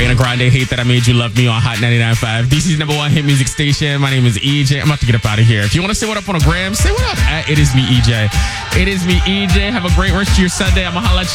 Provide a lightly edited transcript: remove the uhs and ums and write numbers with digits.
Ariana Grande, Hate That I Made You Love Me on Hot 99.5. DC's number one hit music station. My name is EJ. I'm about to get up out of here. If you want to say what up on a gram, say what up at It Is Me EJ. It is me EJ. Have a great rest of your Sunday. I'm going to holla at you